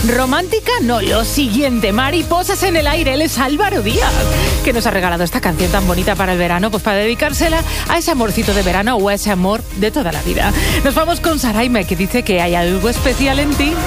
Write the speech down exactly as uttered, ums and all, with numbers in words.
Romántica, no, lo siguiente, mariposas en el aire. Él es Álvaro Díaz, que nos ha regalado esta canción tan bonita para el verano, pues para dedicársela a ese amorcito de verano o a ese amor de toda la vida. Nos vamos con Saraime, que dice que hay algo especial en ti.